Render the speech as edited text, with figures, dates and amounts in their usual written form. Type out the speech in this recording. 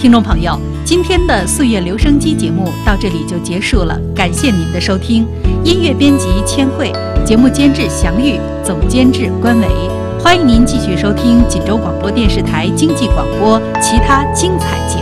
听众朋友，今天的岁月留声机节目到这里就结束了，感谢您的收听。音乐编辑千惠，节目监制祥玉，总监制关伟。欢迎您继续收听锦州广播电视台经济广播其他精彩节目。